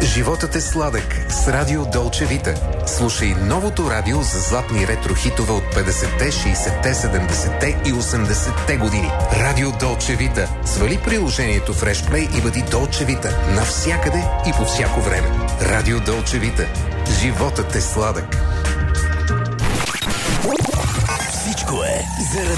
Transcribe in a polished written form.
Животът е сладък с Радио Долче Вита. Слушай новото радио за златни ретро-хитове от 50-те, 60-те, 70-те и 80-те години. Радио Долче Вита. Свали приложението в Freshplay и бъди Долче Вита навсякъде и по всяко време. Радио Долче Вита. Животът е сладък. Всичко е заради